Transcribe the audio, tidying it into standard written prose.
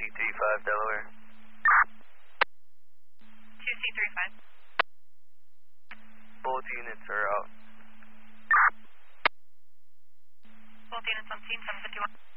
2C35 Delaware. 2C35. Both units are out. Both units on scene, 751.